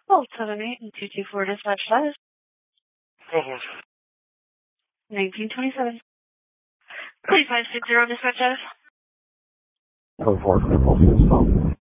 Oh, 78 and 224 dispatch status. 1927. 3560 dispatch status. 4